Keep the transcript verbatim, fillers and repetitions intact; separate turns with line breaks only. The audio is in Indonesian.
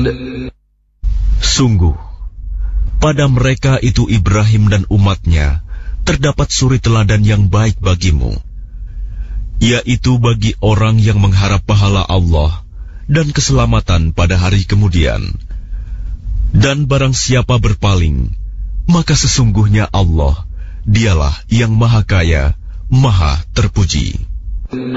Sungguh, pada mereka itu Ibrahim dan umatnya terdapat suri teladan yang baik bagimu, yaitu bagi orang yang mengharap pahala Allah dan keselamatan pada hari kemudian. Dan barang siapa berpaling, maka sesungguhnya Allah, dialah yang maha kaya, maha terpuji.